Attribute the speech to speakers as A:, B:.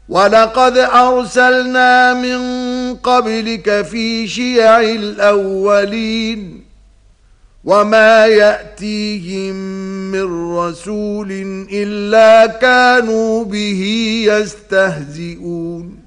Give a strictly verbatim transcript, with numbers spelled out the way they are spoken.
A: وَلَقَدْ أَرْسَلْنَا مِنْ قَبْلِكَ فِي شِيَعِ الْأَوَّلِينَ وَمَا يَأْتِيهِمْ مِنْ رَسُولٍ إِلَّا كَانُوا بِهِ يَسْتَهْزِئُونَ